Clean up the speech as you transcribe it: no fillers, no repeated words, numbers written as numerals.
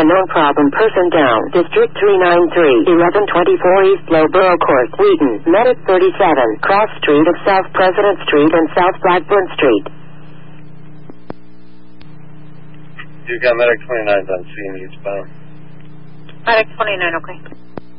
Unknown problem person down. District 393, 1124 East Loughborough Court, Wheaton. Medic 37, Cross Street of South President Street and South Blackburn Street. You've got Medic 29 on scene eastbound. Medic 29, okay.